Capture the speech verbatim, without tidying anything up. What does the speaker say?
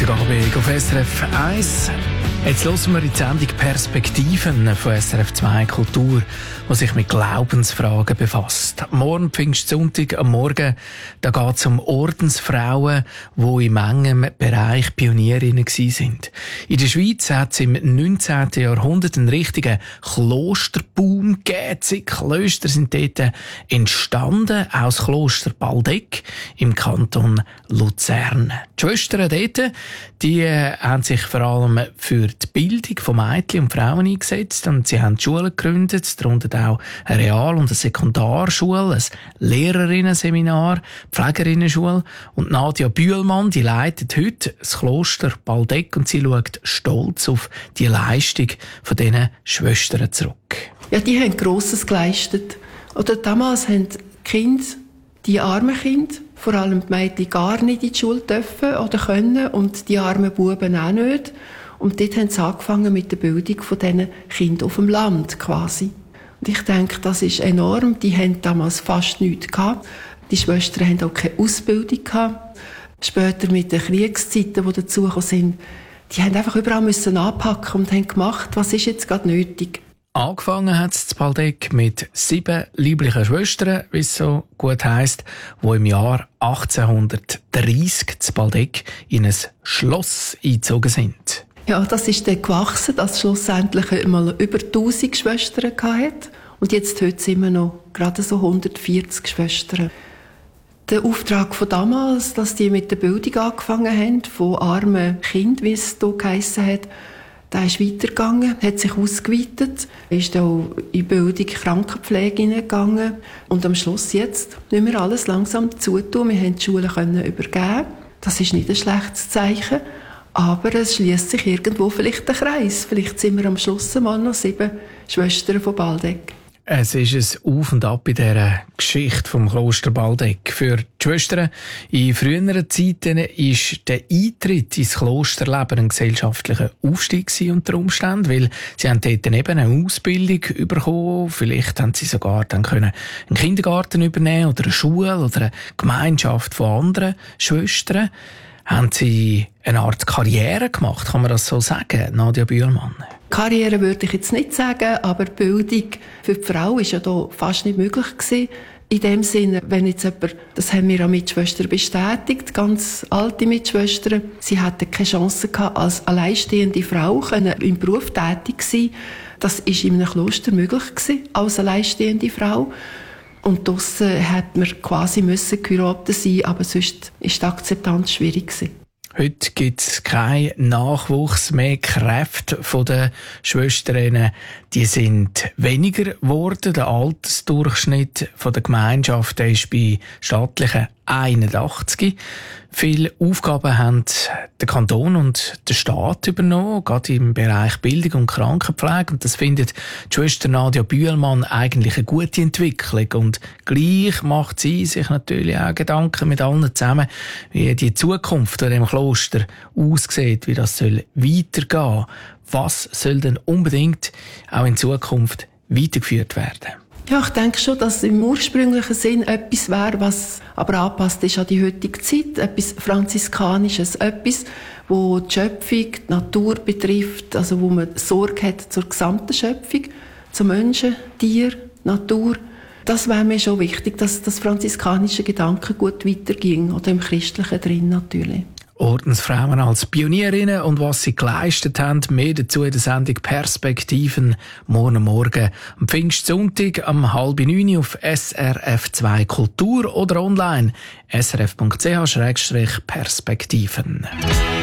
Donnerstagabend auf S R F eins. Jetzt hören wir in die Sendung Perspektiven von S R F zwei Kultur, die sich mit Glaubensfragen befasst. Morgen Pfingstsonntag am Morgen, da geht es um Ordensfrauen, die in manchem Bereich Pionierinnen waren. In der Schweiz hat es im neunzehnten Jahrhundert einen richtigen Klosterboom gegeben. Zig Klöster sind dort entstanden, aus Kloster Baldeck im Kanton Luzern. Die Schwestern dort, die haben sich vor allem für die Bildung von Mädchen und Frauen eingesetzt und sie haben Schulen gegründet, darunter auch eine Real- und eine Sekundarschule, ein Lehrerinnenseminar, Pflegerinnenschule. Und Nadia Bühlmann, die leitet heute das Kloster Baldeck und sie schaut stolz auf die Leistung von diesen Schwestern zurück. Ja, die haben Grosses geleistet. Oder damals haben die Kinder, die armen Kinder, vor allem die Mädchen, gar nicht in die Schule dürfen oder können und die armen Buben auch nicht. Und dort haben sie angefangen mit der Bildung von diesen Kindern auf dem Land quasi. Und ich denke, das ist enorm. Die haben damals fast nichts gehabt. Die Schwestern haben auch keine Ausbildung gehabt. Später mit den Kriegszeiten, die dazugekommen sind, die haben einfach überall müssen anpacken und haben gemacht, was ist jetzt gerade nötig. Angefangen hat es zu Baldeck mit sieben lieblichen Schwestern, wie es so gut heisst, die im Jahr achtzehnhundertdreissig zu Baldeck in ein Schloss eingezogen sind. Ja, das ist dann gewachsen, dass schlussendlich mal über tausend Schwestern hatte. Und jetzt heute sind wir noch gerade so hundertvierzig Schwestern. Der Auftrag von damals, dass die mit der Bildung angefangen haben, von armen Kindern, wie es hier geheissen hat, der ist weitergegangen, hat sich ausgeweitet, ist auch in Bildung Krankenpflege hineingegangen. Und am Schluss jetzt müssen wir alles langsam zutun. Wir haben die Schulen können übergeben. Das ist nicht ein schlechtes Zeichen. Aber es schließt sich irgendwo vielleicht der Kreis. Vielleicht sind wir am Schluss mal noch sieben Schwestern von Baldeck. Es ist ein Auf und Ab in dieser Geschichte vom Kloster Baldeck. Für die Schwestern in früheren Zeiten war der Eintritt ins Klosterleben ein gesellschaftlicher Aufstieg unter Umständen, weil sie haben dort eben eine Ausbildung bekommen. Vielleicht haben sie sogar dann können einen Kindergarten übernehmen oder eine Schule oder eine Gemeinschaft von anderen Schwestern. Haben Sie eine Art Karriere gemacht, kann man das so sagen, Nadia Bühlmann? Karriere würde ich jetzt nicht sagen, aber die Bildung für die Frau war ja da fast nicht möglich gewesen. In dem Sinne, wenn jetzt jemand, das haben wir an Mitschwestern bestätigt, ganz alte Mitschwestern, sie hatten keine Chance gehabt, als alleinstehende Frau können im Beruf tätig sein. Das ist in einem Kloster möglich gewesen, als alleinstehende Frau. Und draussen hat man quasi müssen geheiratet sein, aber sonst war die Akzeptanz schwierig gewesen. Heute gibt es keinen Nachwuchs mehr. Kräfte der Schwestern, die sind weniger geworden. Der Altersdurchschnitt der Gemeinschaft ist bei stattlichen einundachtzig. Viele Aufgaben haben der Kanton und der Staat übernommen, gerade im Bereich Bildung und Krankenpflege. Und das findet die Schwester Nadia Bühlmann eigentlich eine gute Entwicklung. Und gleich macht sie sich natürlich auch Gedanken mit allen zusammen, wie die Zukunft an dem Kloster aussieht, wie das soll weitergehen. Was soll denn unbedingt auch in Zukunft weitergeführt werden? Ja, ich denke schon, dass es im ursprünglichen Sinn etwas wäre, was aber angepasst ist an die heutige Zeit. Etwas Franziskanisches, etwas, wo die Schöpfung, die Natur betrifft, also wo man Sorge hat zur gesamten Schöpfung, zu Menschen, Tier, Natur. Das wäre mir schon wichtig, dass das franziskanische Gedanke gut weiterging, oder im Christlichen drin natürlich. Ordensfrauen als Pionierinnen und was sie geleistet haben. Mehr dazu in der Sendung Perspektiven morgen Morgen am Pfingstsonntag um halb neun auf S R F zwei Kultur oder online s r f punkt c h slash perspektiven.